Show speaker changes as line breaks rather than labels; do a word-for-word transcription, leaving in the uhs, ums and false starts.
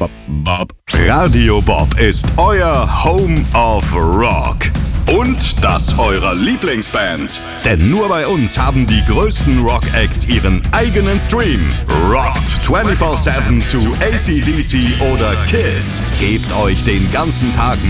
Bob, Bob.
Radio Bob ist euer Home of Rock. Und das eurer Lieblingsbands. Denn nur bei uns haben die größten Rock-Acts ihren eigenen Stream. Rockt vierundzwanzig sieben zu A C D C oder Kiss. Gebt euch den ganzen Tag